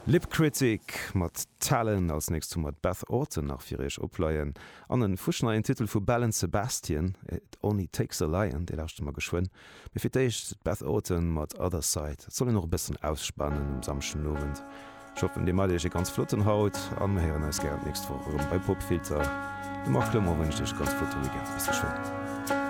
Lipkritik mat Talent als nächst zu mat Beth Orton nach firech opleiien an den fuschner en Titel vu Belle Sebastian It only takes a lion, de lachte mal geschwun. Befirtéicht Beth Orton mat Other Side soll noch bisssen ausspannen samschen Nowend. Schoppen de mal ganz flotten Haut anheieren als ger nächst vor bei Popfilter. Du mach klemmer wënch dichch ganz foto wie bis schön.